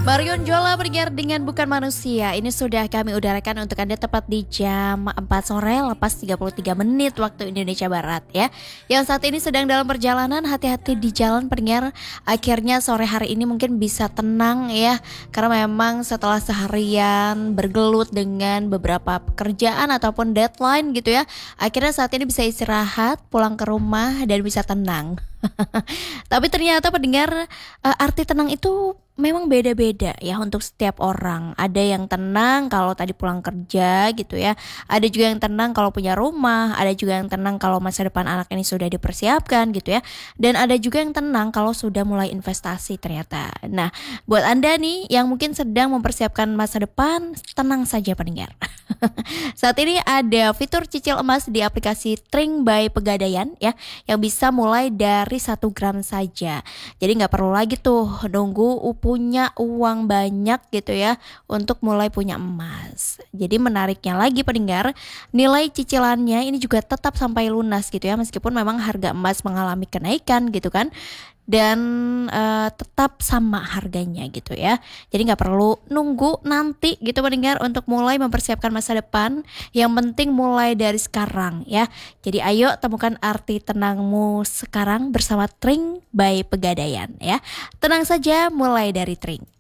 Marion Jola bergear dengan Bukan Manusia. Ini sudah kami udarakan untuk Anda tepat di jam 4 sore lepas 33 menit waktu Indonesia Barat ya. Yang saat ini sedang dalam perjalanan, hati-hati di jalan pendengar. Akhirnya sore hari ini mungkin bisa tenang ya. Karena memang setelah seharian bergelut dengan beberapa pekerjaan ataupun deadline gitu ya, akhirnya saat ini bisa istirahat, pulang ke rumah dan bisa tenang. Tapi ternyata pendengar, arti tenang itu memang beda-beda ya untuk setiap orang. Ada yang tenang kalau tadi pulang kerja gitu ya. Ada juga yang tenang kalau punya rumah. Ada juga yang tenang kalau masa depan anak ini sudah dipersiapkan gitu ya. Dan ada juga yang tenang kalau sudah mulai investasi ternyata. Nah, buat Anda nih yang mungkin sedang mempersiapkan masa depan, tenang saja pendengar. Saat ini ada fitur cicil emas di aplikasi Tring by Pegadaian ya, yang bisa mulai dari 1 gram saja. Jadi nggak perlu lagi tuh nunggu punya uang banyak gitu ya untuk mulai punya emas. Jadi menariknya lagi pendengar, nilai cicilannya ini juga tetap sampai lunas gitu ya, meskipun memang harga emas mengalami kenaikan gitu kan. Dan tetap sama harganya gitu ya. Jadi nggak perlu nunggu nanti gitu pendengar untuk mulai mempersiapkan masa depan. Yang penting mulai dari sekarang ya. Jadi ayo temukan arti tenangmu sekarang bersama Tring by Pegadaian ya. Tenang saja mulai dari Tring.